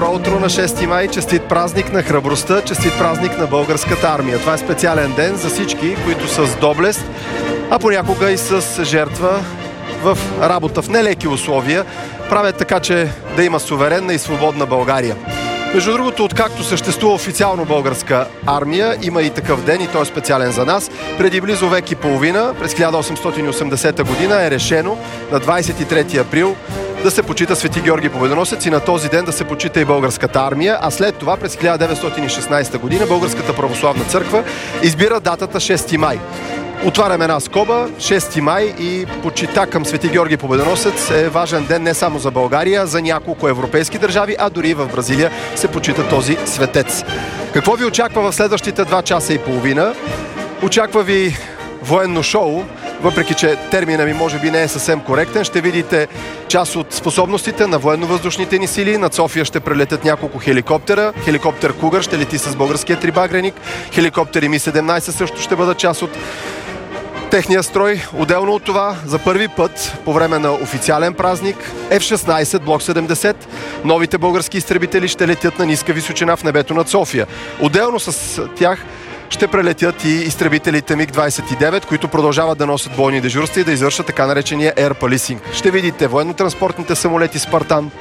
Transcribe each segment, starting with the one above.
Добро утро на 6 май, честит празник на храбростта, честит празник на българската армия. Това е специален ден за всички, които с доблест, а понякога и с жертва в работа в нелеки условия правят така, че да има суверенна и свободна България. Между другото, откакто съществува официално българска армия, има и такъв ден и той е специален за нас. Преди близо век и половина, през 1880 година е решено на 23 април да се почита Свети Георги Победоносец и на този ден да се почита и българската армия, а след това през 1916 година Българската православна църква избира датата 6 май. Отваряме една скоба, 6 май и почита към Свети Георги Победоносец е важен ден не само за България, за няколко европейски държави, а дори и в Бразилия се почита този светец. Какво ви очаква в следващите 2 часа и половина? Очаква ви военно шоу, въпреки че термина ми може би не е съвсем коректен. Ще видите част от способностите на военно-въздушните ни сили. Над София ще прелетят няколко хеликоптера. Хеликоптер Кугър ще лети с българския трибагреник. Хеликоптери Ми-17 също ще бъдат част от техния строй. Отделно от това, за първи път по време на официален празник F-16 Block 70, новите български изтребители ще летят на ниска височина в небето над София. Отделно с тях ще прелетят и изтребителите МиГ-29, които продължават да носят бойни дежурства и да извършат така наречения Air Policing. Ще видите военно-транспортните самолети Спартан,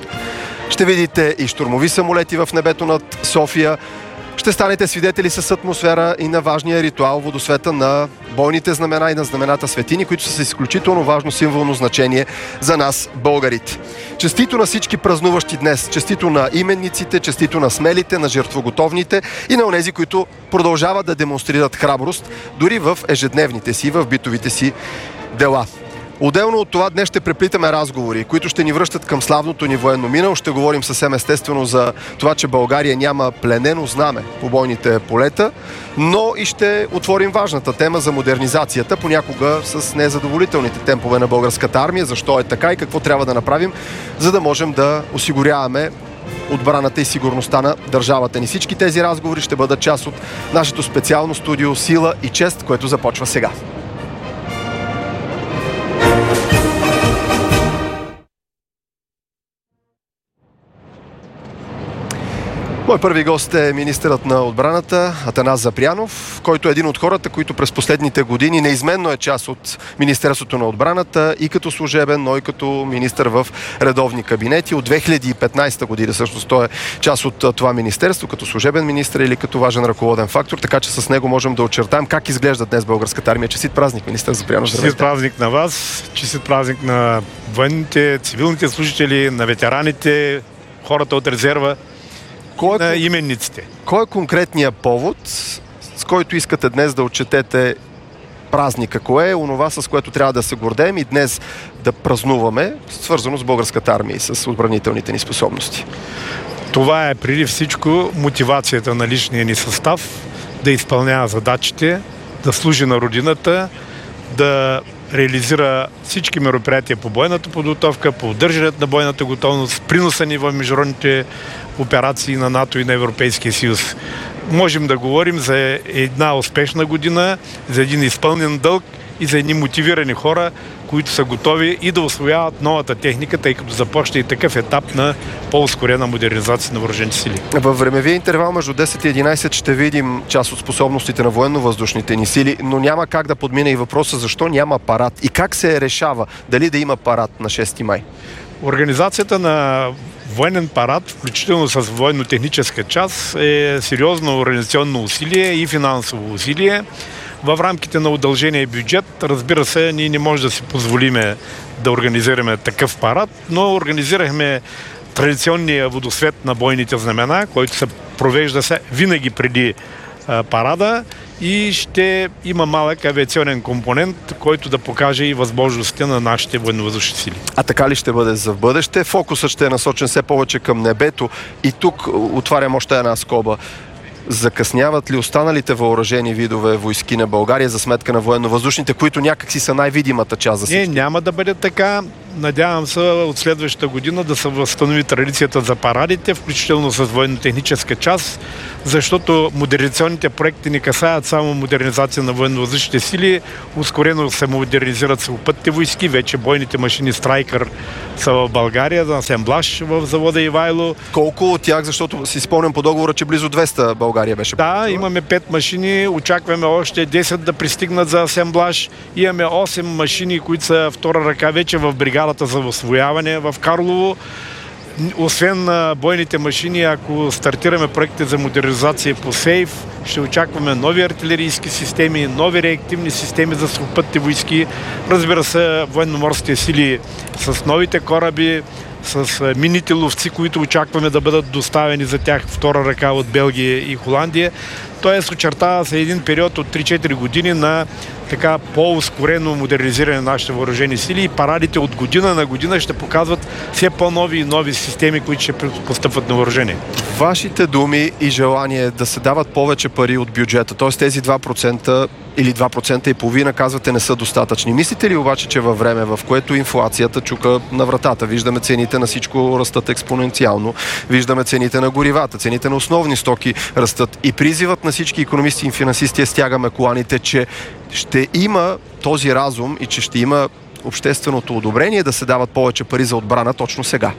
ще видите и щурмови самолети в небето над София. Ще станете свидетели с атмосфера и на важния ритуал водосвета на бойните знамена и на знамената светини, които са с изключително важно символно значение за нас, българите. Честито на всички празнуващи днес, честито на именниците, честито на смелите, на жертвоготовните и на онези, които продължават да демонстрират храброст, дори в ежедневните си, в битовите си дела. Отделно от това днес ще преплитаме разговори, които ще ни връщат към славното ни военно минало. Ще говорим съвсем естествено за това, че България няма пленено знаме по бойните полета, но и ще отворим важната тема за модернизацията, понякога с незадоволителните темпове на българската армия. Защо е така и какво трябва да направим, за да можем да осигуряваме отбраната и сигурността на държавата ни. Всички тези разговори ще бъдат част от нашето специално студио Сила и чест, което започва сега. Мой първи гост е министърът на отбраната Атанас Запрянов, който е един от хората, които през последните години неизменно е част от Министерството на отбраната и като служебен, но и като министър в редовни кабинети. От 2015 година всъщност той е част от това министерство, като служебен министър или като важен ръководен фактор, така че с него можем да очертаем как изглежда днес българската армия. Честит празник, министър Запрянов. Честит празник на вас, честит празник на военните, цивилните служители, на ветераните, хората от резерва, на именниците. Кой е конкретният повод, с който искате днес да отчетете празника? Кое е онова, с което трябва да се гордеем и днес да празнуваме, свързано с българската армия и с отбранителните ни способности? Това е преди всичко мотивацията на личния ни състав да изпълнява задачите, да служи на родината, да реализира всички мероприятия по бойната подготовка, по удържането на бойната готовност, приноса ни в международните операции на НАТО и на Европейския съюз. Можем да говорим за една успешна година, за един изпълнен дълг и за едни мотивирани хора, които са готови и да усвояват новата техника, тъй като започне и такъв етап на по-ускорена модернизация на въоръжените сили. Във времевия интервал между 10 и 11 ще видим част от способностите на военно-въздушните ни сили, но няма как да подмина и въпроса защо няма парад и как се решава дали да има парад на 6 май. Организацията на военен парад, включително с военно-техническа част, е сериозно организационно усилие и финансово усилие. В рамките на удължения бюджет, разбира се, ние не можем да си позволиме да организираме такъв парад, но организирахме традиционния водосвет на бойните знамена, който се провежда винаги преди парада и ще има малък авиационен компонент, който да покаже и възможностите на нашите военновъздушни сили. А така ли ще бъде за в бъдеще? Фокусът ще е насочен все повече към небето и тук отварям още една скоба. Закъсняват ли останалите въоръжени видове войски на България за сметка на военно-въздушните, които някакси са най-видимата част за всички? Не, няма да бъде така. надявам се от следващата година да се възстанови традицията за парадите, включително с военно-техническа част, защото модернизационните проекти не касаят само модернизация на военно-въздушните сили, ускорено се модернизират сухопътните войски, вече бойните машини Страйкър са в България, за асемблаж в завода Ивайло. Колко от тях, защото си спомням по договора, че близо 200 България беше получила? Да, имаме 5 машини, очакваме още 10 да пристигнат за асемблаж. Имаме 8 машини, които са втора ръка вече в бригадата за освояване в Карлово. Освен бойните машини, ако стартираме проекти за модернизация по СЕЙФ, ще очакваме нови артилерийски системи, нови реактивни системи за сухопътни войски, разбира се, военноморските сили с новите кораби, с мините ловци, които очакваме да бъдат доставени за тях втора ръка от Белгия и Холандия. Тоест очертава се един период от 3-4 години на така по-ускорено модернизиране на нашите въоръжени сили и парадите от година на година ще показват все по-нови и нови системи, които ще постъпват на въоръжение. Вашите думи и желание да се дават повече пари от бюджета, т.е. тези 2% или 2,5% казвате не са достатъчни. Мислите ли обаче, че във време, в което инфлацията чука на вратата, виждаме цените на всичко растат експоненциално, виждаме цените на горивата, цените на основни стоки растат и призивът на всички икономисти и финансисти стягаме коланите, че ще има този разум и че ще има общественото одобрение да се дават повече пари за отбрана точно сега?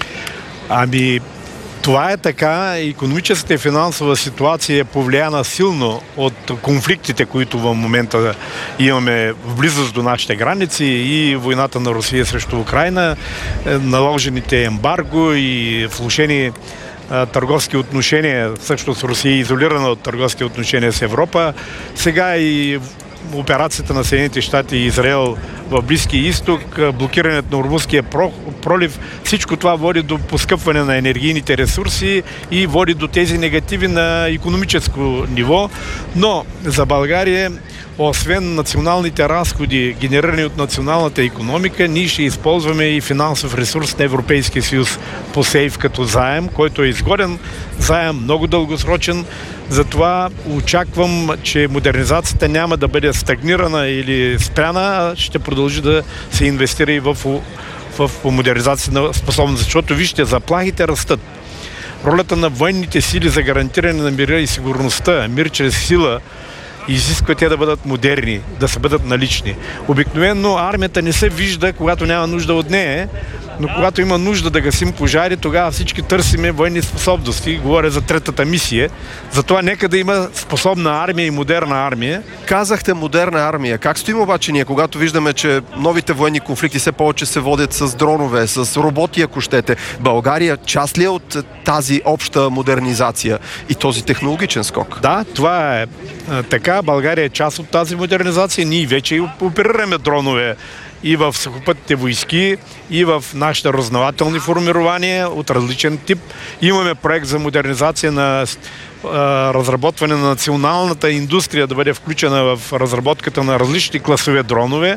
Ами, това е така. Икономическата и финансова ситуация е повлияна силно от конфликтите, които в момента имаме в близост до нашите граници и войната на Русия срещу Украйна, наложените ембарго и влошени търговски отношения, всъщност Русия е изолирана от търговски отношения с Европа. Сега и операцията на Съединените щати и Израел в Близкия изток, блокирането на Ормузския пролив, всичко това води до поскъпване на енергийните ресурси и води до тези негативи на икономическо ниво. Но за България, освен националните разходи, генерирани от националната икономика, ние ще използваме и финансов ресурс на Европейския съюз по СЕЙФ като заем, който е изгоден заем, много дългосрочен. Затова очаквам, че модернизацията няма да бъде стагнирана или спряна, ще продължи да се инвестира и в модернизация на способност, защото вижте, заплахите растат. Ролята на военните сили за гарантиране на мира и сигурността, мир чрез сила, изисква те да бъдат модерни, да се бъдат налични. Обикновено армията не се вижда, когато няма нужда от нея, но когато има нужда да гасим пожари, тогава всички търсиме военни способности. Говоря за третата мисия. Затова нека да има способна армия и модерна армия. Казахте модерна армия. Как стоим обаче ние, когато виждаме, че новите военни конфликти все повече се водят с дронове, с роботи, ако щете? България част ли е от тази обща модернизация и този технологичен скок? Да, това е така. България е част от тази модернизация. Ние вече оперираме дронове и в сухопътните войски, и в нашите разузнавателни формирования от различен тип. Имаме проект за модернизация на разработване на националната индустрия да бъде включена в разработката на различни класове дронове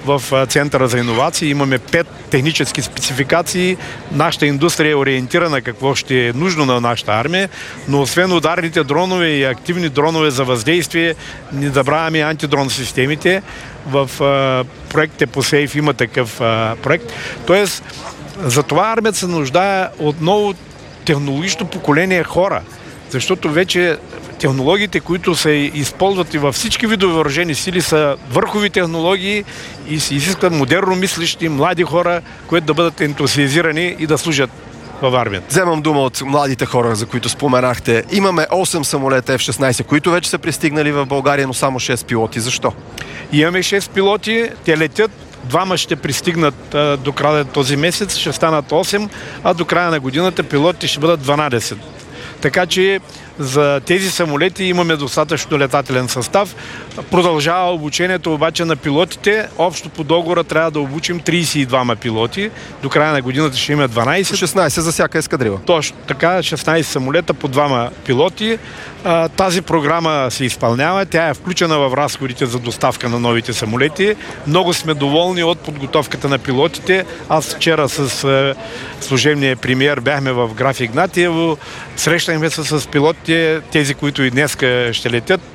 в Центъра за иновации. Имаме 5 технически спецификации. Нашата индустрия е ориентирана какво ще е нужно на нашата армия, но освен ударните дронове и активни дронове за въздействие, не забравяме антидрон системите. В проектите по СЕЙФ има такъв проект. Тоест, затова армията се нуждае от ново технологично поколение хора. Защото вече технологиите, които се използват и във всички видове въоръжени сили, са върхови технологии и се изискват модерно мислещи, млади хора, които да бъдат ентусиазирани и да служат в армията. Вземам дума от младите хора, за които споменахте. Имаме 8 самолета F-16, които вече са пристигнали в България, но само 6 пилоти. Защо? Имаме 6 пилоти, те летят. 2 ще пристигнат до края на този месец, ще станат 8, а до края на годината пилотите ще бъдат 12. Така че за тези самолети имаме достатъчно летателен състав. Продължава обучението обаче на пилотите. Общо по договора трябва да обучим 32 пилоти. До края на годината ще има 12. 16 за всяка ескадрила. Точно така, 16 самолета по 2 пилоти. Тази програма се изпълнява. Тя е включена в разходите за доставка на новите самолети. Много сме доволни от подготовката на пилотите. Аз вчера с служебния премиер бяхме в Граф Игнатиево. Срещнахме се с пилотите, тези, които и днес ще летят.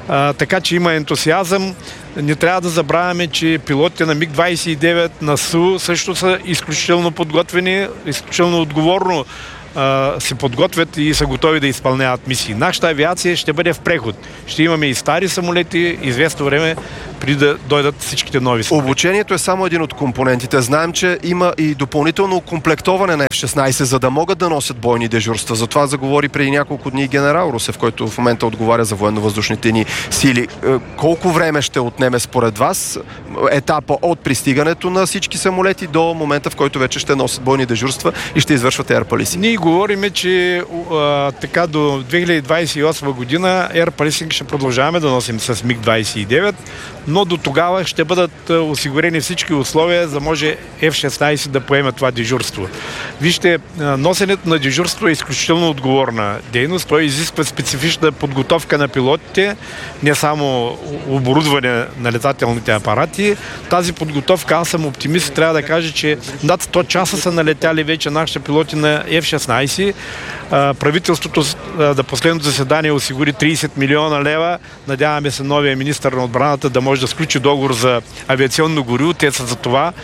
Така че има ентусиазъм. Не трябва да забравяме, че пилотите на МиГ-29 на СУ също са изключително подготвени, изключително отговорно се подготвят и са готови да изпълняват мисии. Нашата авиация ще бъде в преход. Ще имаме и стари самолети, известно време, преди да дойдат всичките нови самолети. Обучението е само един от компонентите. Знаем, че има и допълнително комплектоване на F-16, за да могат да носят бойни дежурства. Затова заговори преди няколко дни генерал Русев, който в момента отговаря за военно-въздушните ни сили. Колко време ще отнеме според вас етапа от пристигането на всички самолети до момента, в който вече ще носят бойни дежурства и ще извършват Air Policing? Ние говориме, че така до 2028 година Air Policing ще продължаваме да носим с МиГ-29, но до тогава ще бъдат осигурени всички условия, за да може F-16 да поеме това дежурство. Вижте, носенето на дежурство е изключително отговорна дейност. Той изисква специфична подготовка на пилотите, не само оборудване на летателните апарати. Тази подготовка, аз съм оптимист, трябва да кажа, че над 100 часа са налетяли вече нашите пилоти на F-16. Правителството на последното заседание осигури 30 милиона лева. Надяваме се новия министър на отбраната да може да сключи договор за авиационно гориво. Те са за това.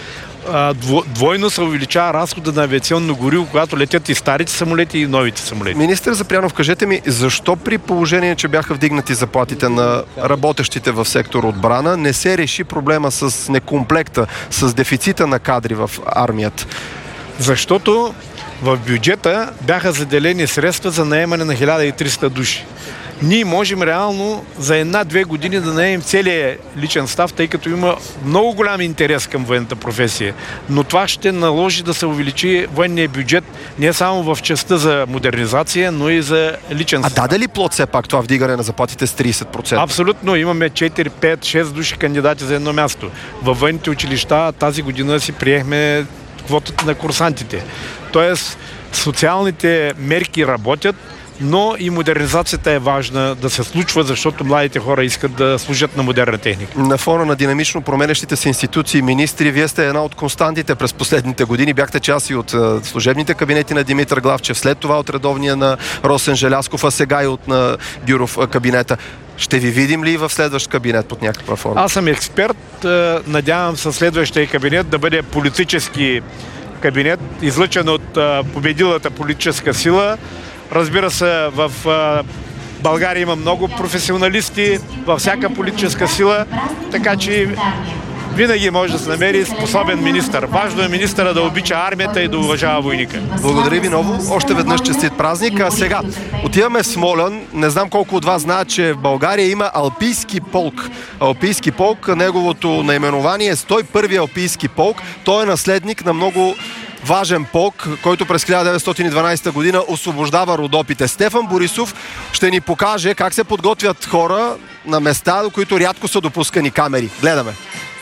Двойно се увеличава разхода на авиационно гориво, когато летят и старите самолети, и новите самолети. Министър Запрянов, кажете ми, защо при положение, че бяха вдигнати заплатите на работещите в сектор отбрана, не се реши проблема с некомплекта, с дефицита на кадри в армията? Защото в бюджета бяха заделени средства за наемане на 1300 души. Ние можем реално за 1-2 години да наемем целия личен състав, тъй като има много голям интерес към военната професия. Но това ще наложи да се увеличи военния бюджет не само в частта за модернизация, но и за личен състав. А даде ли плод все пак това вдигане на заплатите с 30%? Абсолютно. Имаме 4, 5, 6 души кандидати за едно място. Във военните училища тази година си приехме квотата на курсантите. Тоест, социалните мерки работят, но и модернизацията е важна да се случва, защото младите хора искат да служат на модерна техника. На фона на динамично променящите се институции и министри, вие сте една от константите през последните години. Бяхте част и от служебните кабинети на Димитър Главчев, след това от редовния на Росен Желязков, а сега и от на Гюров кабинета. Ще ви видим ли в следващ кабинет под някаква форма? Аз съм експерт. Надявам се следващия кабинет да бъде политически кабинет, излъчен от победилата политическа сила. Разбира се, в България има много професионалисти във всяка политическа сила, така че винаги може да се намери способен министър. Важно е министъра да обича армията и да уважава войника. Благодаря ви много. Още веднъж честит празник. А сега отиваме в Смолян. Не знам колко от вас знаят, че в България има Алпийски полк. Алпийски полк, неговото наименование е 101-ви Алпийски полк. Той е наследник на много важен полк, който през 1912 година освобождава Родопите. Стефан Борисов ще ни покаже как се подготвят хора на места, до които рядко са допускани камери. Гледаме.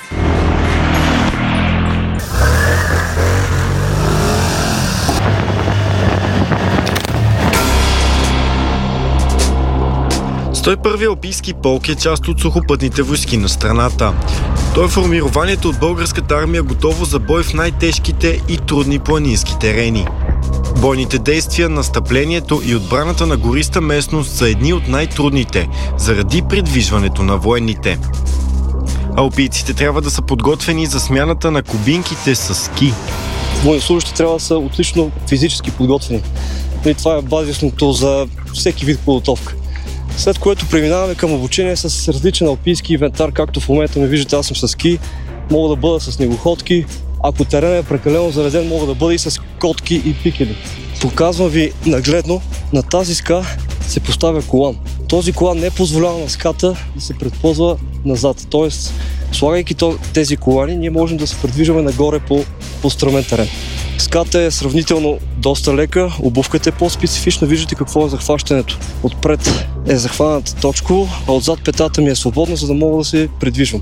Първи Алпийски полк е част от сухопътните войски на страната. Той е формированието от българската армия, готово за бой в най-тежките и трудни планински терени. Бойните действия, настъплението и отбраната на гориста местност са едни от най-трудните, заради придвижването на военните. Алпийците трябва да са подготвени за смяната на кубинките с ски. Военнослужащите трябва да са отлично физически подготвени. И това е базисното за всеки вид подготовка. След което преминаваме към обучение с различен алпийски инвентар, както в момента ме виждате, аз съм с ски, мога да бъда с снегоходки, ако теренът е прекалено зареден, мога да бъда и с котки и пикели. Показвам ви нагледно, на тази ска се поставя колан. Този колан не позволява на ската да се предползва назад, т.е. слагайки тези колани, ние можем да се придвижваме нагоре по стръмен терен. Ската е сравнително доста лека, обувката е по-специфична, виждате какво е захващането. Отпред е захванат точково, а отзад петата ми е свободна, за да мога да се придвижвам.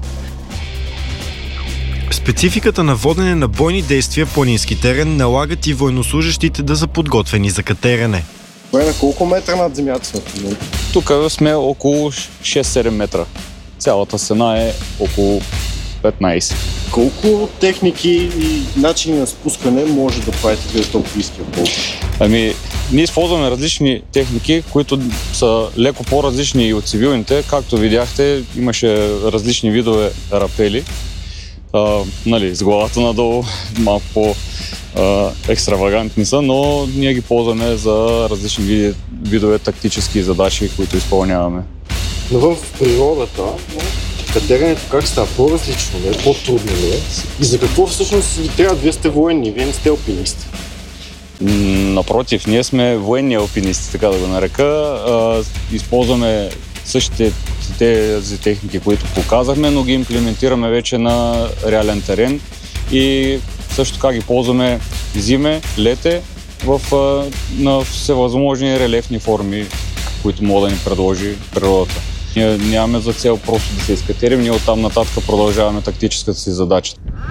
Спецификата на водене на бойни действия в планински терен налагат и военнослужащите да са подготвени за катерене. На колко метра над земята сме? Тук сме около 6-7 метра. Цялата стена е около 15. Колко техники и начини на спускане може да правите пред Алпийския полк? Ние използваме различни техники, които са леко по-различни и от цивилните. Както видяхте, имаше различни видове рапели. С главата надолу, малко по-екстравагантни са, но ние ги ползваме за различни видове тактически задачи, които изпълняваме. Но в природата катеренето как става? По-различно ли е? По-трудно ли е? И за какво всъщност ви трябва? Вие сте военни, вие не сте алпинисти. Напротив, ние сме военни алпинисти, така да го нарека. Използваме същите тези техники, които показахме, но ги имплементираме вече на реален терен и също така ги ползваме зиме, лете на всевъзможни релефни форми, които могат да ни предложи природата. Ние нямаме за цел просто да се изкатерим, ние оттам нататък продължаваме тактическата си задача.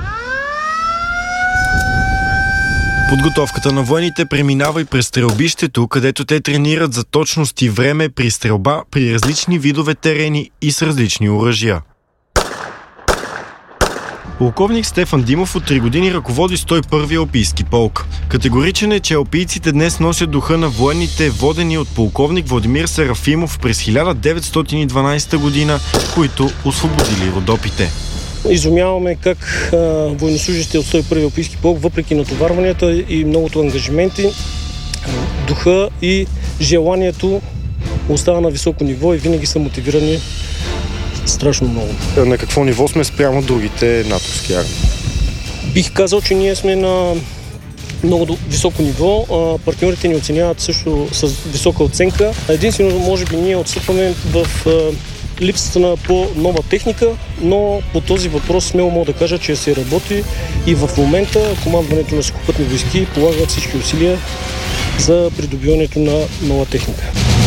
Подготовката на военните преминава и през стрелбището, където те тренират за точност и време при стрелба при различни видове терени и с различни оръжия. Полковник Стефан Димов от 3 години ръководи 101-ви алпийски полк. Категоричен е, че алпийците днес носят духа на военните, водени от полковник Владимир Серафимов през 1912 година, които освободили Родопите. Изумяваме как военнослужащите от 101-ви алпийски полк, въпреки натоварванията и многото ангажименти, духа и желанието остава на високо ниво и винаги са мотивирани страшно много. На какво ниво сме спрямо другите натовски армии? Бих казал, че ние сме на много високо ниво. Партньорите ни оценяват също с висока оценка. Единствено, може би, ние отстъпваме в липсата на по-нова техника, но по този въпрос смело мога да кажа, че се работи и в момента командването на сухопътни войски полага всички усилия за придобиването на нова техника.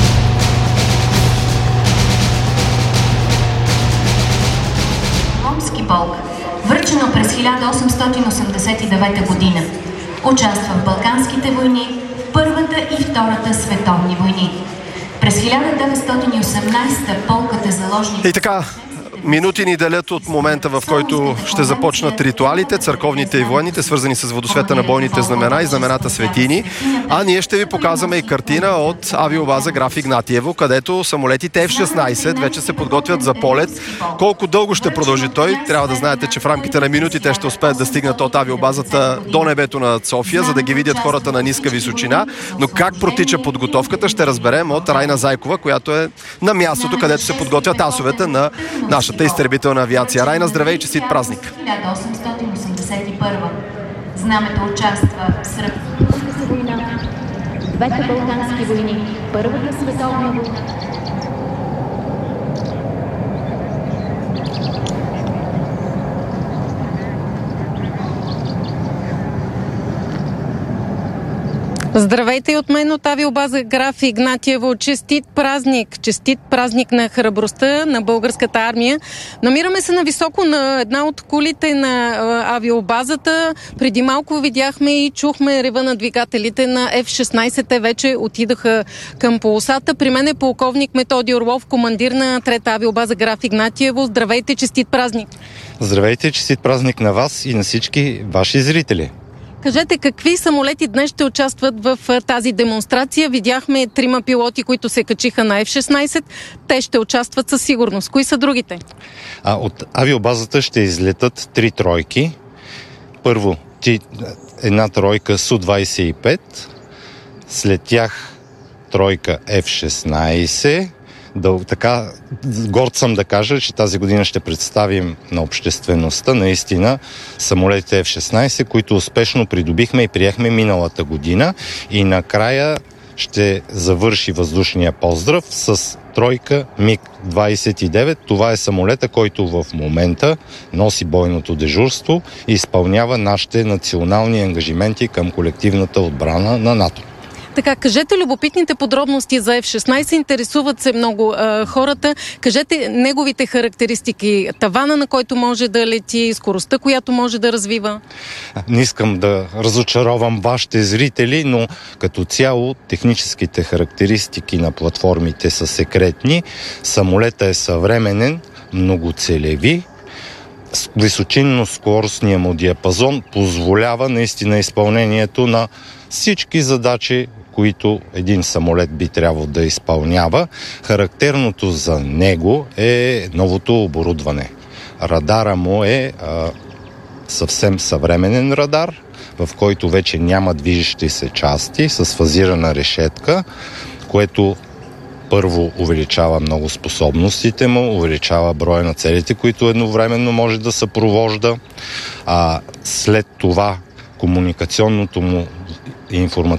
Полк, връчено през 1889 година. Участва в Балканските войни, в Първата и Втората световни войни. През 1918 полкът е заложник... И така, минути ни делят от момента, в който ще започнат ритуалите, църковните и военните, свързани с водосвета на бойните знамена и знамената светини. А ние ще ви показваме и картина от авиобаза Граф Игнатиево, където самолетите F-16 вече се подготвят за полет. Колко дълго ще продължи той? Трябва да знаете, че в рамките на минути те ще успеят да стигнат от авиобазата до небето над София, за да ги видят хората на ниска височина. Но как протича подготовката, ще разберем от Райна Зайкова, която е на мястото, където се подготвят асовете на нашата изтребителна авиация. Райна, здравей и честит празник! 1881. Знамето участва в Сръбската война, двете Балкански войни, Първата световна война. Здравейте и от мен от авиобаза Граф Игнатиево. Честит празник! Честит празник на храбростта на българската армия. Намираме се нависоко на една от кулите на авиобазата. Преди малко видяхме и чухме рева на двигателите на F-16. Те вече отидаха към полосата. При мен е полковник Методи Орлов, командир на 3-та авиобаза Граф Игнатиево. Здравейте, честит празник! Здравейте, честит празник на вас и на всички ваши зрители! Кажете, какви самолети днес ще участват в тази демонстрация? Видяхме 3 пилоти, които се качиха на F-16. Те ще участват със сигурност. Кои са другите? От авиобазата ще излетат 3 тройки. Първо, една тройка Су-25. След тях тройка F-16. Така, горд съм да кажа, че тази година ще представим на обществеността наистина самолетите F-16, които успешно придобихме и приехме миналата година. И накрая ще завърши въздушния поздрав с тройка МиГ-29. Това е самолета, който в момента носи бойното дежурство и изпълнява нашите национални ангажименти към колективната отбрана на НАТО. Така, кажете любопитните подробности за F-16, интересуват се много хората. Кажете неговите характеристики, тавана, на който може да лети, скоростта, която може да развива. Не искам да разочаровам вашите зрители, но като цяло техническите характеристики на платформите са секретни. Самолета е съвременен, многоцелеви. Височинно-скоростния му диапазон позволява наистина изпълнението на всички задачи, които един самолет би трябвало да изпълнява. Характерното за него е новото оборудване. Радара му е съвсем съвременен радар, в който вече няма движещи се части с фазирана решетка, което първо увеличава много способностите му, увеличава броя на целите, които едновременно може да съпровожда. След това комуникационното му и информационното